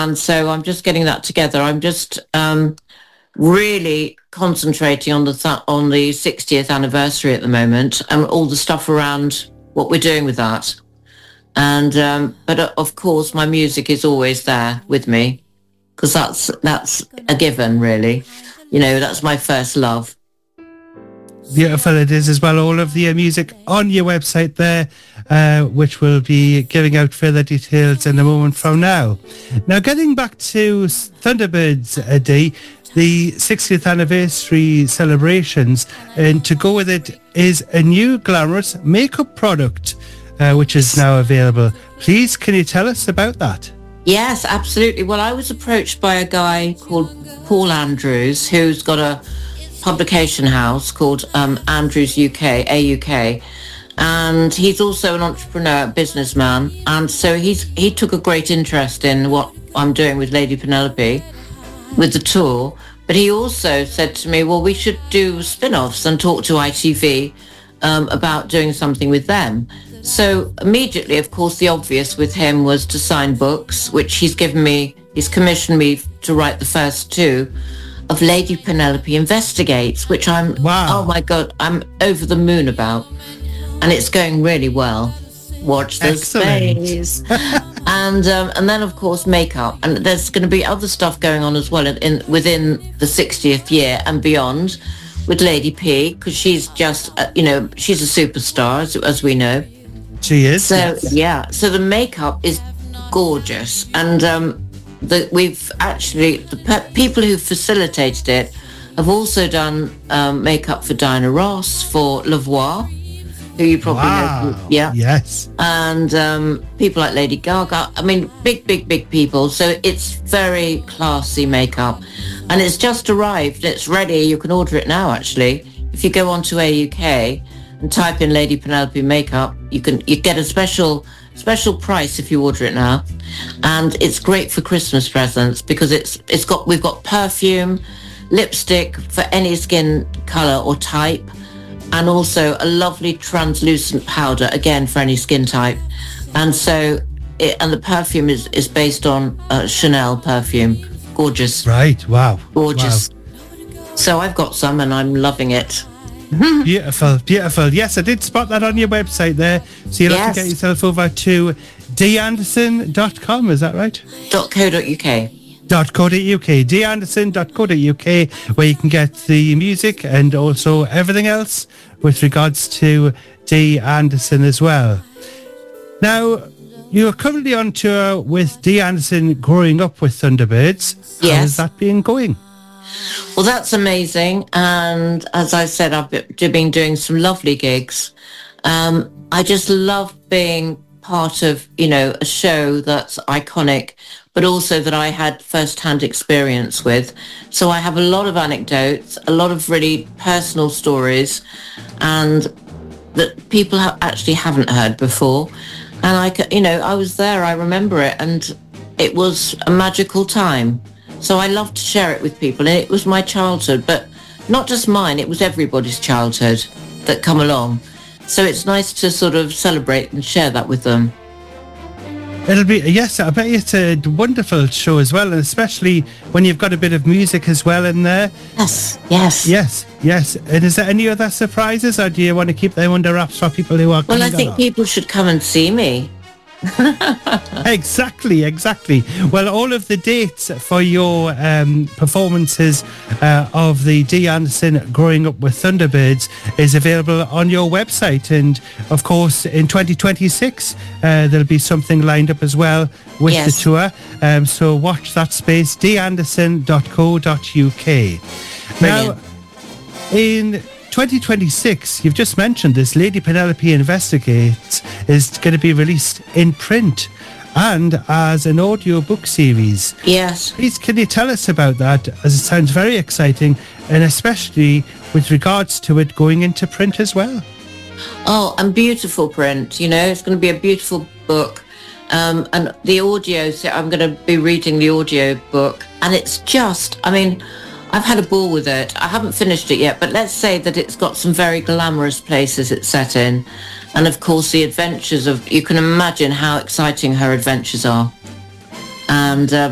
and so I'm just getting that together. I'm just really concentrating on on the 60th anniversary at the moment and all the stuff around what we're doing with that. And but of course, my music is always there with me because that's a given, really. You know, that's my first love. Beautiful it is as well. All of the music on your website there, which we'll be giving out further details in a moment from now. Now, getting back to Thunderbirds Day, the 60th anniversary celebrations, and to go with it is a new glamorous makeup product, which is now available. Please, can you tell us about that? Yes, absolutely. Well, I was approached by a guy called Paul Andrews, who's got a publication house called Andrews UK, AUK, and he's also an entrepreneur, businessman, and so he took a great interest in what I'm doing with Lady Penelope, with the tour, but he also said to me, well, we should do spin-offs and talk to ITV about doing something with them. So immediately, of course, the obvious with him was to sign books, which he's commissioned me to write the first two of Lady Penelope Investigates, which oh my God, I'm over the moon about. And it's going really well. Watch this space. And then, of course, makeup. And there's going to be other stuff going on as well within the 60th year and beyond with Lady P, because she's just, she's a superstar, as we know. She is. So, yes. Yeah. So the makeup is gorgeous. And we've actually, the people who facilitated it have also done makeup for Diana Ross, for Lavoie, who you probably know. Yeah. Yes. And people like Lady Gaga. I mean, big people. So it's very classy makeup. And it's just arrived. It's ready. You can order it now, actually. If you go onto AUK and type in Lady Penelope makeup, you get a special price if you order it now. And it's great for Christmas presents because we've got perfume, lipstick for any skin color or type, and also a lovely translucent powder, again for any skin type. And so the perfume is based on Chanel perfume. Gorgeous. Right. Wow. Gorgeous. Wow. So I've got some and I'm loving it. Beautiful. Yes, I did spot that on your website there. So you'll have to get yourself over to danderson.com, is that right? .co.uk. .co.uk, danderson.co.uk, where you can get the music and also everything else with regards to Dee Anderson as well. Now, you are currently on tour with Dee Anderson Growing Up with Thunderbirds. How has that been going? Well, that's amazing. And as I said, I've been doing some lovely gigs. I just love being part of, a show that's iconic, but also that I had first-hand experience with. So I have a lot of anecdotes, a lot of really personal stories, and that people actually haven't heard before. And I was there, I remember it, and it was a magical time. So I love to share it with people. And it was my childhood, but not just mine, it was everybody's childhood that come along. So it's nice to sort of celebrate and share that with them. It'll be, yes, I bet it's a wonderful show as well, and especially when you've got a bit of music as well in there. Yes. And is there any other surprises, or do you want to keep them under wraps for people who are coming? Well, I think people should come and see me. Exactly. Well, all of the dates for your performances of the Dee Anderson Growing Up with Thunderbirds is available on your website, and of course in 2026 there'll be something lined up as well with the tour, so watch that space, danderson.co.uk. Now, in 2026, you've just mentioned this, Lady Penelope Investigates is going to be released in print and as an audio book series. Yes. Please, can you tell us about that, as it sounds very exciting, and especially with regards to it going into print as well? Oh, and beautiful print, it's going to be a beautiful book. And the audio, so I'm going to be reading the audio book, and it's just, I've had a ball with it. I haven't finished it yet, but let's say that it's got some very glamorous places it's set in. And of course the adventures you can imagine how exciting her adventures are. And